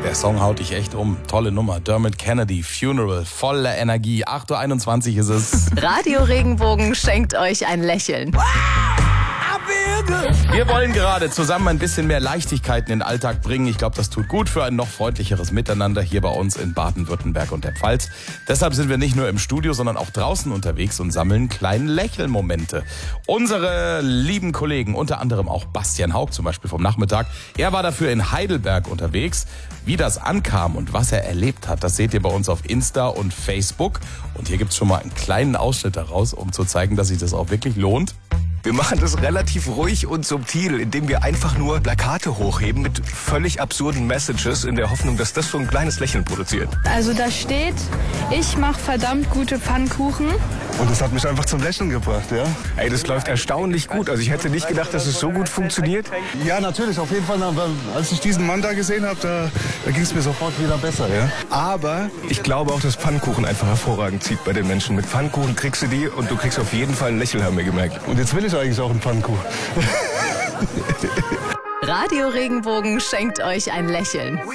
Der Song haut dich echt um. Tolle Nummer. Dermot Kennedy, Funeral, voller Energie. 8.21 Uhr ist es. Radio Regenbogen schenkt euch ein Lächeln. Wir wollen gerade zusammen ein bisschen mehr Leichtigkeit in den Alltag bringen. Ich glaube, das tut gut für ein noch freundlicheres Miteinander hier bei uns in Baden-Württemberg und der Pfalz. Deshalb sind wir nicht nur im Studio, sondern auch draußen unterwegs und sammeln kleine Lächelmomente. Unsere lieben Kollegen, unter anderem auch Bastian Haug zum Beispiel vom Nachmittag, er war dafür in Heidelberg unterwegs. Wie das ankam und was er erlebt hat, das seht ihr bei uns auf Insta und Facebook. Und hier gibt's schon mal einen kleinen Ausschnitt daraus, um zu zeigen, dass sich das auch wirklich lohnt. Wir machen das relativ ruhig und subtil, indem wir einfach nur Plakate hochheben mit völlig absurden Messages in der Hoffnung, dass das so ein kleines Lächeln produziert. Also da steht, ich mache verdammt gute Pfannkuchen. Und das hat mich einfach zum Lächeln gebracht, ja. Ey, das läuft erstaunlich gut. Also ich hätte nicht gedacht, dass es so gut funktioniert. Ja, natürlich, auf jeden Fall. Als ich diesen Mann da gesehen habe, da ging es mir sofort wieder besser, ja. Aber ich glaube auch, dass Pfannkuchen einfach hervorragend zieht bei den Menschen. Mit Pfannkuchen kriegst du die und du kriegst auf jeden Fall ein Lächeln, haben wir gemerkt. Und jetzt will ich eigentlich auch einen Pfannkuchen. Radio Regenbogen schenkt euch ein Lächeln.